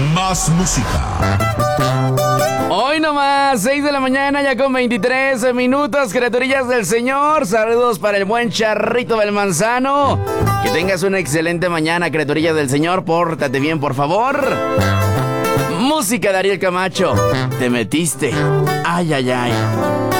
Más música. Hoy nomás, 6 de la mañana, ya con 23 minutos, criaturillas del Señor. Saludos para el buen Charrito del Manzano. Que tengas una excelente mañana, criaturillas del Señor. Pórtate bien, por favor. Música de Ariel Camacho. Te metiste. Ay, ay, ay.